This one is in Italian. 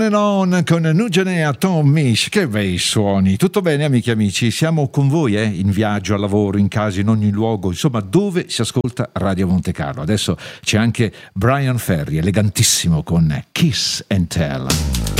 and On con Nugenea Tom Misch. Che bei suoni. Tutto bene, amiche e amici? Siamo con voi in viaggio, al lavoro, in casa, in ogni luogo, insomma dove si ascolta Radio Monte Carlo. Adesso c'è anche Brian Ferry, elegantissimo, con Kiss and Tell.